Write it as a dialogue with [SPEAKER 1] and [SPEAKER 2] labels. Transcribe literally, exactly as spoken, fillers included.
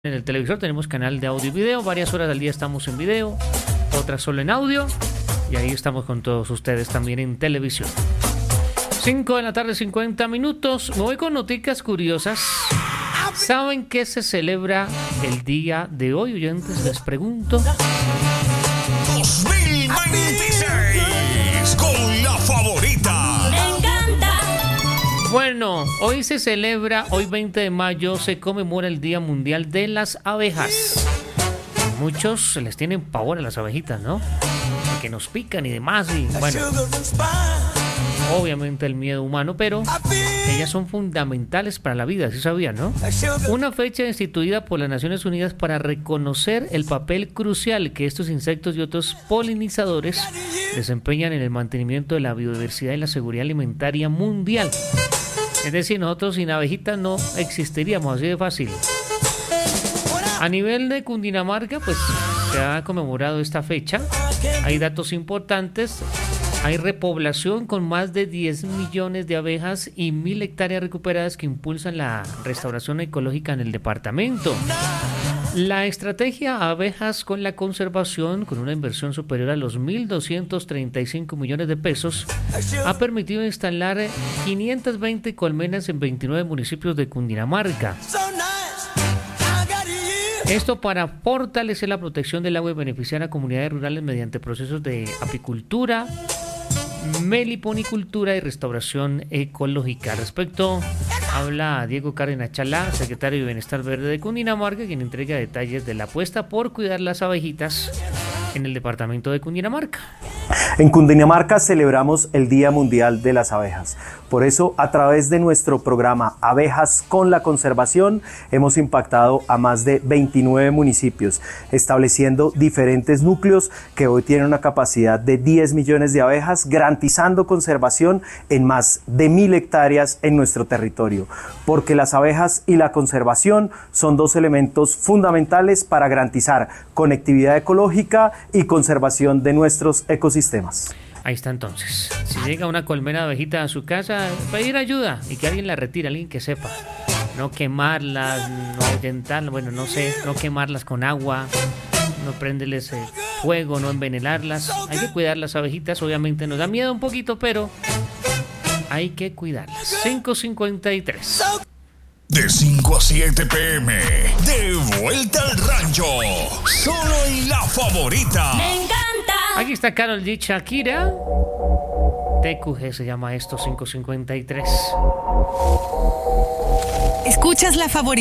[SPEAKER 1] En el televisor tenemos canal de audio y video, varias horas al día estamos en video, otras solo en audio, y ahí estamos con todos ustedes también en televisión. cinco de la tarde, cincuenta minutos. Me voy con noticias curiosas. ¿Saben qué se celebra el día de hoy, oyentes? Les pregunto.
[SPEAKER 2] dos mil veintiséis con la favorita.
[SPEAKER 3] Me encanta.
[SPEAKER 1] Bueno, hoy se celebra, hoy veinte de mayo, se conmemora el Día Mundial de las Abejas. Muchos se les tienen pavor a las abejitas, ¿no? Que nos pican y demás, y bueno, obviamente el miedo humano, pero ellas son fundamentales para la vida, ¿sí sabían, no? Una fecha instituida por las Naciones Unidas para reconocer el papel crucial que estos insectos y otros polinizadores desempeñan en el mantenimiento de la biodiversidad y la seguridad alimentaria mundial. Es decir, nosotros sin abejitas no existiríamos, así de fácil. A nivel de Cundinamarca, pues se ha conmemorado esta fecha. Hay datos importantes. Hay repoblación con más de diez millones de abejas y mil hectáreas recuperadas que impulsan la restauración ecológica en el departamento. La estrategia Abejas con la Conservación, con una inversión superior a los mil doscientos treinta y cinco millones de pesos, ha permitido instalar quinientas veinte colmenas en veintinueve municipios de Cundinamarca. Esto para fortalecer la protección del agua y beneficiar a comunidades rurales mediante procesos de apicultura, meliponicultura y restauración ecológica. Al respecto, habla Diego Cárdenas Chalá, secretario de Bienestar Verde de Cundinamarca, quien entrega detalles de la apuesta por cuidar las abejitas en el departamento de Cundinamarca.
[SPEAKER 4] En Cundinamarca celebramos el Día Mundial de las Abejas. Por eso, a través de nuestro programa Abejas con la Conservación, hemos impactado a más de veintinueve municipios, estableciendo diferentes núcleos que hoy tienen una capacidad de diez millones de abejas, garantizando conservación en más de mil hectáreas en nuestro territorio. Porque las abejas y la conservación son dos elementos fundamentales para garantizar conectividad ecológica y conservación de nuestros ecosistemas.
[SPEAKER 1] Ahí está entonces. Si llega una colmena de abejitas a su casa, pedir ayuda y que alguien la retire, alguien que sepa. No quemarlas, no ahuyentarlas, bueno, no sé, no quemarlas con agua, no prenderles eh, fuego, no envenenarlas. Hay que cuidar las abejitas, obviamente nos da miedo un poquito, pero hay que cuidarlas. cinco cincuenta y tres.
[SPEAKER 2] De cinco a siete pe eme, de vuelta al rancho, solo en la favorita.
[SPEAKER 3] Me encanta.
[SPEAKER 1] Aquí está Karol G, Shakira. T Q G se llama esto, cinco cincuenta y tres.
[SPEAKER 5] Escuchas la favorita.